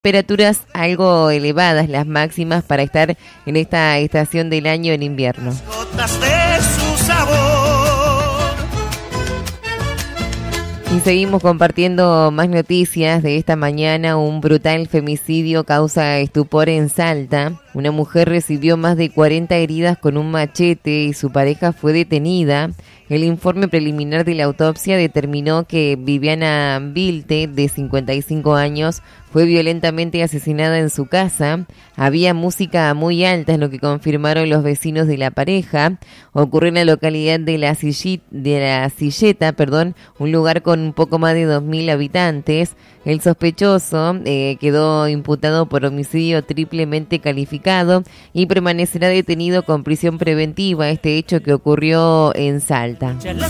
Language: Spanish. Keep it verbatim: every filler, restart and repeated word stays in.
Temperaturas algo elevadas, las máximas para estar en esta estación del año en invierno. Gotas de su sabor. Y seguimos compartiendo más noticias de esta mañana. Un brutal femicidio causa estupor en Salta. Una mujer recibió más de cuarenta heridas con un machete y su pareja fue detenida. El informe preliminar de la autopsia determinó que Viviana Vilte, de cincuenta y cinco años, fue violentamente asesinada en su casa. Había música muy alta, es lo que confirmaron los vecinos de la pareja. Ocurrió en la localidad de La Sillita, de la Silleta, perdón, un lugar con un poco más de dos mil habitantes. El sospechoso eh, quedó imputado por homicidio triplemente calificado y permanecerá detenido con prisión preventiva. Este hecho que ocurrió en Salta. Las